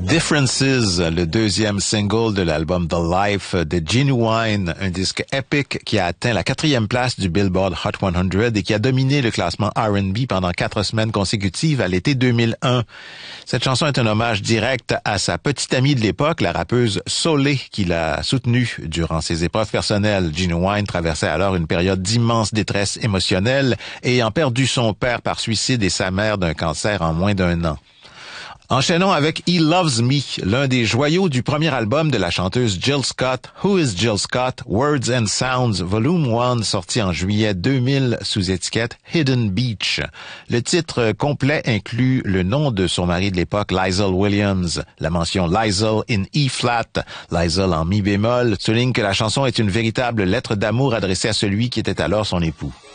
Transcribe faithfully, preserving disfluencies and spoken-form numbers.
Differences, le deuxième single de l'album The Life de Genuine, un disque épique qui a atteint la quatrième place du Billboard Hot cent et qui a dominé le classement R and B pendant quatre semaines consécutives à l'été deux mille un. Cette chanson est un hommage direct à sa petite amie de l'époque, la rappeuse Soleil, qui l'a soutenue durant ses épreuves personnelles. Genuine traversait alors une période d'immense détresse émotionnelle, ayant perdu son père par suicide et sa mère d'un cancer en moins d'un an. Enchaînons avec He Loves Me, l'un des joyaux du premier album de la chanteuse Jill Scott, Who is Jill Scott? Words and Sounds, Volume un, sorti en juillet deux mille sous étiquette Hidden Beach. Le titre complet inclut le nom de son mari de l'époque, Liesl Williams. La mention Liesl in E-flat, Liesl en mi bémol, souligne que la chanson est une véritable lettre d'amour adressée à celui qui était alors son époux.